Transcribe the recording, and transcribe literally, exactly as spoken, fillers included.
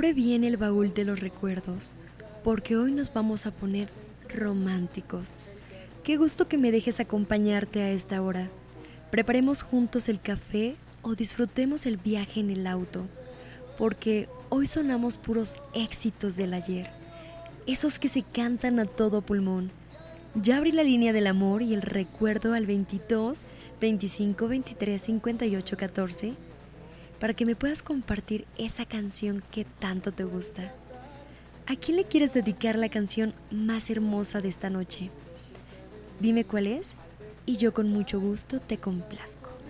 Abre bien el baúl de los recuerdos, porque hoy nos vamos a poner románticos. Qué gusto que me dejes acompañarte a esta hora. Preparemos juntos el café o disfrutemos el viaje en el auto, porque hoy sonamos puros éxitos del ayer, esos que se cantan a todo pulmón. Ya abrí la línea del amor y el recuerdo al veintidós, veinticinco, veintitrés, cincuenta y ocho, catorce, para que me puedas compartir esa canción que tanto te gusta. ¿A quién le quieres dedicar la canción más hermosa de esta noche? Dime cuál es y yo con mucho gusto te complazco.